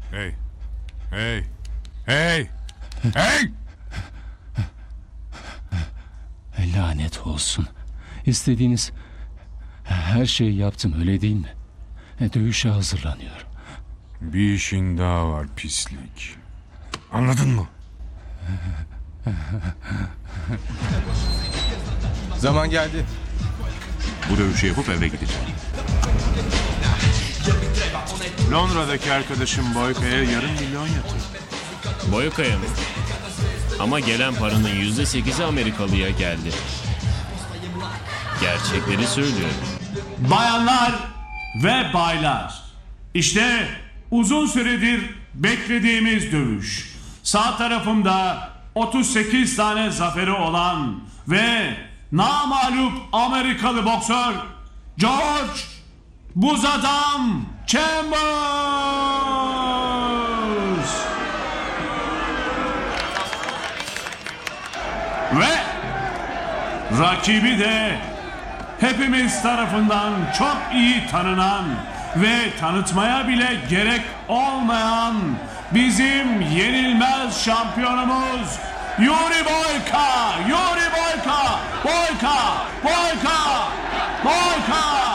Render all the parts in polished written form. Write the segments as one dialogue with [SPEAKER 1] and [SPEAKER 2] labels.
[SPEAKER 1] Hey! Hey! Hey! Hey!
[SPEAKER 2] Lanet olsun. İstediğiniz her şeyi yaptım, öyle değil mi? Dövüşe hazırlanıyorum.
[SPEAKER 1] Bir işin daha var pislik. Anladın mı?
[SPEAKER 3] Zaman geldi.
[SPEAKER 4] Bu dövüşü yapıp eve gideceğim.
[SPEAKER 1] Londra'daki arkadaşım Boyka'ya yarım milyon yatırdı.
[SPEAKER 5] Boyka'ya mı? Ama gelen paranın %8'i Amerikalıya geldi. Gerçekleri söylüyorum.
[SPEAKER 6] Bayanlar ve baylar, işte uzun süredir beklediğimiz dövüş. Sağ tarafımda 38 tane zaferi olan ve namağlup Amerikalı boksör George Buzadam Chambers. Ve rakibi de hepimiz tarafından çok iyi tanınan ve tanıtmaya bile gerek olmayan bizim yenilmez şampiyonumuz Yuri Boyka! Yuri Boyka! Boyka! Boyka! Boyka!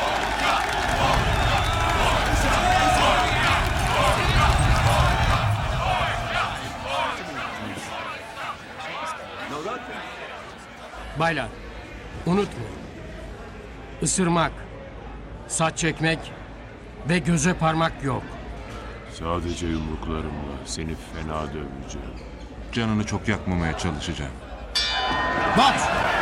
[SPEAKER 7] Baylar, unutmayın. Isırmak, saç çekmek ve göze parmak yok.
[SPEAKER 1] Sadece yumruklarımla seni fena döveceğim.
[SPEAKER 4] Canını çok yakmamaya çalışacağım.
[SPEAKER 6] Bak!